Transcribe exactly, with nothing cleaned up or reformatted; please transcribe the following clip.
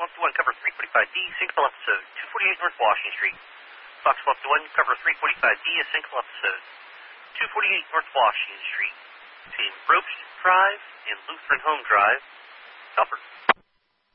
one fifty-one, cover three forty-five D, single episode, two forty-eight North Washington Street. Fox one fifty-one, cover three forty-five D, a single episode, two forty-eight North Washington Street, between Ropes Drive and Lutheran Home Drive, Telford.